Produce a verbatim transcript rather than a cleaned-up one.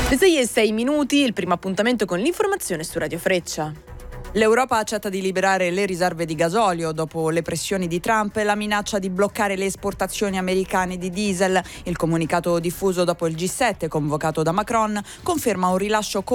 Le sei e sei minuti, il primo appuntamento con l'informazione su Radio Freccia. L'Europa accetta di liberare le riserve di gasolio dopo le pressioni di Trump e la minaccia di bloccare le esportazioni americane di diesel. Il comunicato diffuso dopo il G sette convocato da Macron conferma un rilascio